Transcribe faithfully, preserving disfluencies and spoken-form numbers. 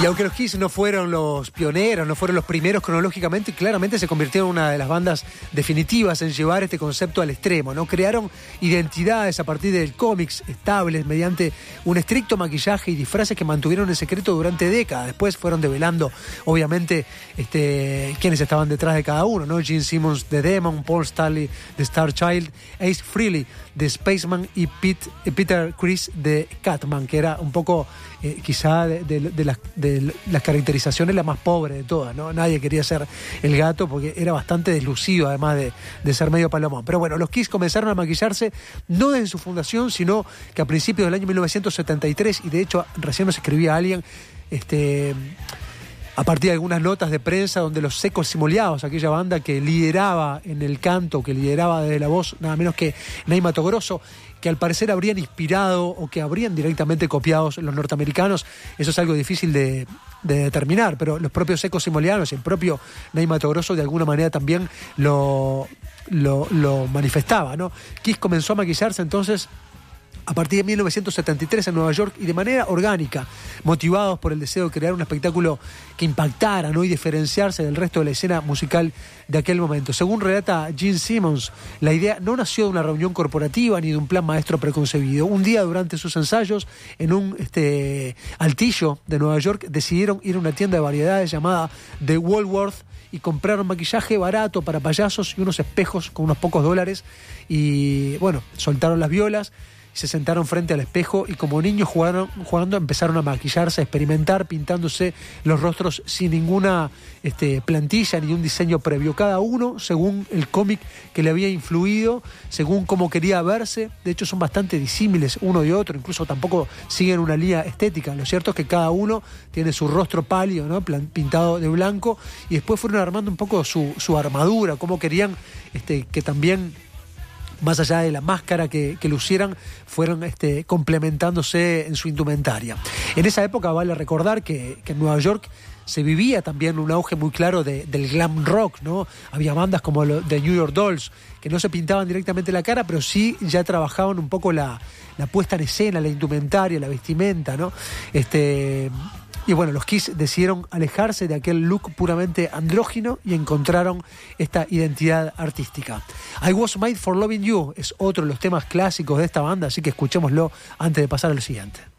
Y aunque los Kiss no fueron los pioneros, no fueron los primeros cronológicamente, claramente se convirtieron en una de las bandas definitivas en llevar este concepto al extremo, ¿no? Crearon identidades a partir del cómics estables mediante un estricto maquillaje y disfraces que mantuvieron en secreto durante décadas. Después fueron develando, obviamente, este, quiénes estaban detrás de cada uno, ¿no? Gene Simmons de Demon, Paul Stanley de Star Child, Ace Frehley de Spaceman y Pete, Peter Criss de Catman, que era un poco eh, quizá de, de, de, las, de las caracterizaciones la más pobre de todas, ¿no? Nadie quería ser el gato porque era bastante deslucido, además de, de ser medio palomón. Pero bueno, los Kiss comenzaron a maquillarse no desde su fundación, sino que a principios del año mil novecientos setenta y tres, y de hecho recién nos escribía alguien, este... a partir de algunas notas de prensa donde los Secos y Molhados, aquella banda que lideraba en el canto, que lideraba desde la voz nada menos que Ney Matogrosso, que al parecer habrían inspirado o que habrían directamente copiado los norteamericanos, eso es algo difícil de, de determinar, pero los propios Secos y Molhados y el propio Ney Matogrosso de alguna manera también lo, lo, lo manifestaba, ¿no? Kiss comenzó a maquillarse entonces a partir de mil novecientos setenta y tres en Nueva York y de manera orgánica, motivados por el deseo de crear un espectáculo que impactara, ¿no? Y diferenciarse del resto de la escena musical de aquel momento. Según relata Gene Simmons, la idea no nació de una reunión corporativa ni de un plan maestro preconcebido. Un día durante sus ensayos en un este, altillo de Nueva York decidieron ir a una tienda de variedades llamada The Woolworth y compraron maquillaje barato para payasos y unos espejos con unos pocos dólares y bueno, soltaron las violas, se sentaron frente al espejo y como niños jugaron, jugando empezaron a maquillarse, a experimentar, pintándose los rostros sin ninguna este, plantilla ni un diseño previo. Cada uno según el cómic que le había influido, según cómo quería verse. De hecho son bastante disímiles uno de otro, incluso tampoco siguen una línea estética. Lo cierto es que cada uno tiene su rostro pálido, ¿no? Pintado de blanco, y después fueron armando un poco su, su armadura, cómo querían este, que también, más allá de la máscara que, que lucieran, fueron este, complementándose en su indumentaria. En esa época vale recordar que, que en Nueva York se vivía también un auge muy claro de, del glam rock, ¿no? Había bandas como lo, The New York Dolls, que no se pintaban directamente la cara, pero sí ya trabajaban un poco la, la puesta en escena, la indumentaria, la vestimenta, ¿no? Este... Y bueno, los Kiss decidieron alejarse de aquel look puramente andrógino y encontraron esta identidad artística. I Was Made for Loving You es otro de los temas clásicos de esta banda, así que escuchémoslo antes de pasar a lo siguiente.